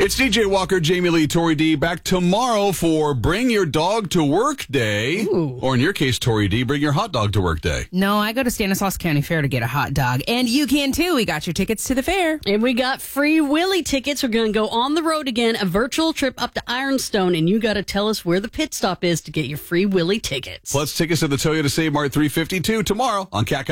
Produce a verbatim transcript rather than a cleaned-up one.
It's D J Walker, Jamie Lee, Tori D. Back tomorrow for Bring Your Dog to Work Day. Ooh. Or in your case, Tori D, Bring Your Hot Dog to Work Day. No, I go to Stanislaus County Fair to get a hot dog. And you can too. We got your tickets to the fair. And we got Free Willy tickets. We're going to go on the road again, a virtual trip up to Ironstone. And you got to tell us where the pit stop is to get your Free Willy tickets. Plus tickets to the Toyota Save Mart three fifty-two tomorrow on Cat